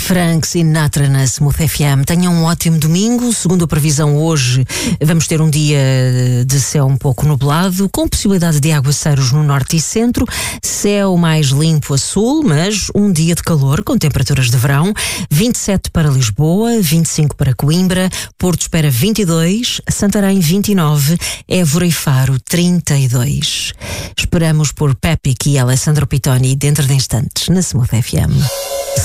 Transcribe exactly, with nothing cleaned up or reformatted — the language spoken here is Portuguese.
Frank Sinatra na Smooth F M. Tenham um ótimo domingo. Segundo a previsão, hoje vamos ter um dia de céu um pouco nublado, com possibilidade de aguaceiros no norte e centro, céu mais limpo a sul, mas um dia de calor com temperaturas de verão. vinte e sete para Lisboa, vinte e cinco para Coimbra, Porto espera vinte e dois, Santarém vinte e nove, Évora e Faro trinta e dois. Esperamos por Pepic e Alessandro Pittoni dentro de instantes na Smooth F M.